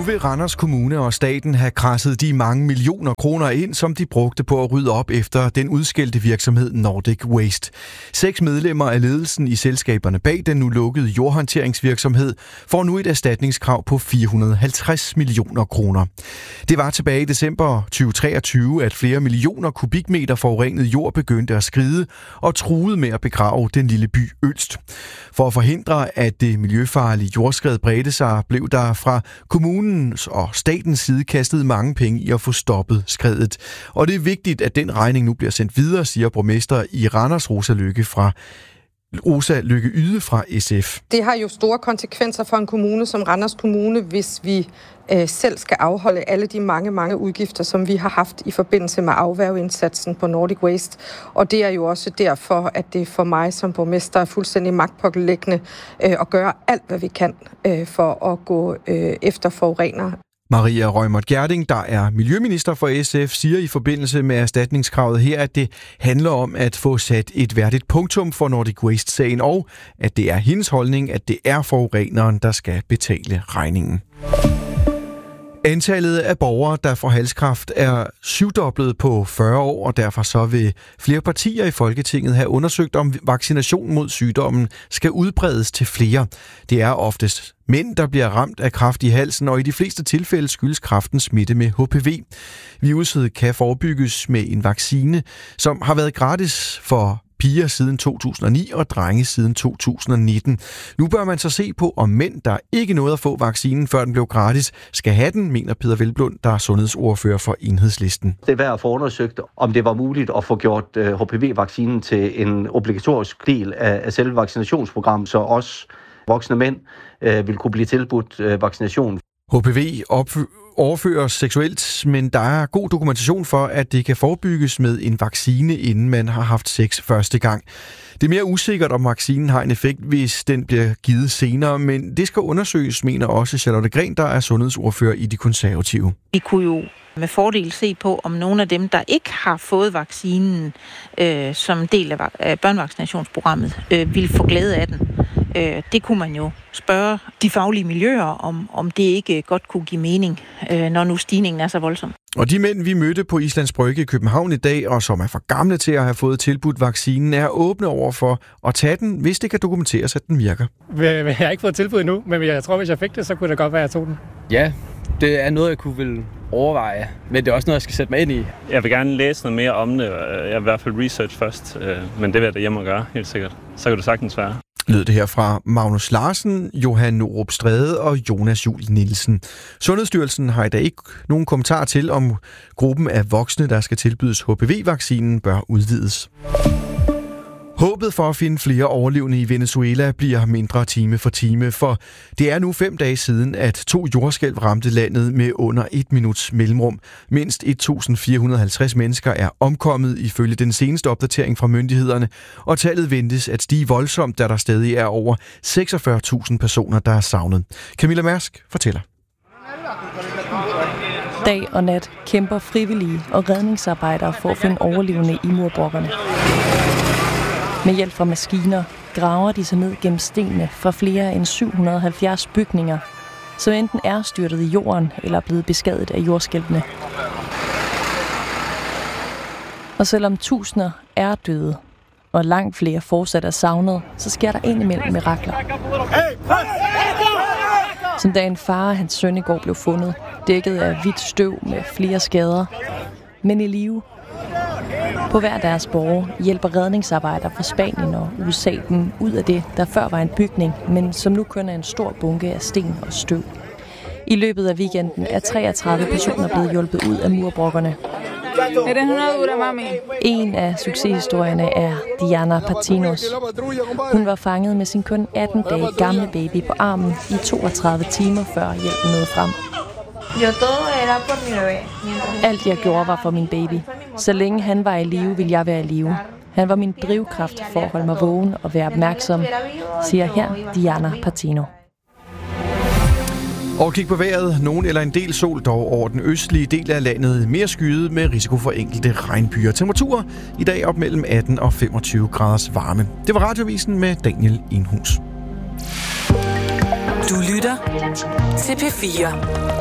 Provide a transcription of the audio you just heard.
Nu vil Randers Kommune og staten have kradset de mange millioner kroner ind, som de brugte på at rydde op efter den udskældte virksomhed Nordic Waste. 6 medlemmer af ledelsen i selskaberne bag den nu lukkede jordhåndteringsvirksomhed får nu et erstatningskrav på 450 millioner kroner. Det var tilbage i december 2023, at flere millioner kubikmeter forurenet jord begyndte at skride og truede med at begrave den lille by Ølst. For at forhindre, at det miljøfarlige jordskred bredte sig, blev der fra kommunens og statens side kastet mange penge i at få stoppet skredet. Og det er vigtigt, at den regning nu bliver sendt videre, siger borgmester i Randers Rosa Lykke Yde fra SF. Det har jo store konsekvenser for en kommune som Randers Kommune, hvis vi selv skal afholde alle de mange udgifter, som vi har haft i forbindelse med afværgeindsatsen på Nordic Waste. Og det er jo også derfor, at det for mig som borgmester er fuldstændig magtpåliggende at gøre alt, hvad vi kan for at gå efter forurenere. Maria Reumert Gjerding, der er miljøminister for SF, siger i forbindelse med erstatningskravet her, at det handler om at få sat et værdigt punktum for Nordic Waste-sagen, og at det er hendes holdning, at det er forureneren, der skal betale regningen. Antallet af borgere, der får halskræft, er syvdoblet på 40 år, og derfor så vil flere partier i Folketinget have undersøgt, om vaccination mod sygdommen skal udbredes til flere. Det er oftest mænd, der bliver ramt af kræft i halsen, og i de fleste tilfælde skyldes kræften smitte med HPV. Viruset kan forebygges med en vaccine, som har været gratis for piger siden 2009 og drenge siden 2019. Nu bør man så se på, om mænd, der ikke nåede at få vaccinen, før den blev gratis, skal have den, mener Peter Hvelplund, der er sundhedsordfører for Enhedslisten. Det er værd at få undersøgt, om det var muligt at få gjort HPV-vaccinen til en obligatorisk del af selve vaccinationsprogrammet, så også voksne mænd vil kunne blive tilbudt vaccination. HPV overføres seksuelt, men der er god dokumentation for, at det kan forebygges med en vaccine, inden man har haft sex første gang. Det er mere usikkert, om vaccinen har en effekt, hvis den bliver givet senere, men det skal undersøges, mener også Charlotte Gren, der er sundhedsordfører i De Konservative. Vi kunne jo med fordel se på, om nogle af dem, der ikke har fået vaccinen som del af børnevaccinationsprogrammet, vil få glæde af den. Det kunne man jo spørge de faglige miljøer, om det ikke godt kunne give mening, når nu stigningen er så voldsom. Og de mænd, vi mødte på Islands Brygge i København i dag, og som er for gamle til at have fået tilbudt vaccinen, er åbne over for at tage den, hvis det kan dokumenteres, at den virker. Jeg har ikke fået tilbud endnu, men jeg tror, hvis jeg fik det, så kunne det godt være, at jeg tog den. Ja, det er noget, jeg kunne vil overveje, men det er også noget, jeg skal sætte mig ind i. Jeg vil gerne læse noget mere om det, jeg vil i hvert fald research først, men det vil jeg derhjemme at gøre, helt sikkert. Så kan det sagtens være. Lød det her fra Magnus Larsen, Johan Norup Stræde og Jonas Juhl Nielsen. Sundhedsstyrelsen har i dag ikke nogen kommentar til, om gruppen af voksne, der skal tilbydes HPV-vaccinen, bør udvides. Håbet for at finde flere overlevende i Venezuela bliver mindre time for time, for det er nu 5 dage siden, at 2 jordskælv ramte landet med under 1 minuts mellemrum. Mindst 1.450 mennesker er omkommet ifølge den seneste opdatering fra myndighederne, og tallet ventes at stige voldsomt, da der stadig er over 46.000 personer, der er savnet. Camilla Mærsk fortæller. Dag og nat kæmper frivillige og redningsarbejdere for at finde overlevende i murbrokkerne. Med hjælp fra maskiner graver de sig ned gennem stenene fra flere end 770 bygninger, som enten er styrtet i jorden eller er blevet beskadiget af jordskælvene. Og selvom tusinder er døde, og langt flere fortsat er savnet, så sker der indimellem mirakler. Som da en far og hans søn i går blev fundet, dækket af hvidt støv med flere skader, men i live. På hver deres borge hjælper redningsarbejdere fra Spanien og USA dem ud af det, der før var en bygning, men som nu kun er en stor bunke af sten og støv. I løbet af weekenden er 33 personer blevet hjulpet ud af murbrokkerne. En af succeshistorierne er Diana Patinos. Hun var fanget med sin kun 18 dage gamle baby på armen i 32 timer før hjælpen nåede frem. Alt jeg gjorde var for min baby. Så længe han var i live, ville jeg være i live. Han var min drivkraft for at holde mig vågen og være opmærksom, siger her Diana Patino. Og kig på vejret. Nogen eller en del sol dog over den østlige del af landet. Mere skyet med risiko for enkelte regnbyger. Temperaturer i dag op mellem 18 og 25 graders varme. Det var Radiovisen med Daniel Enhus. Du lytter til P4.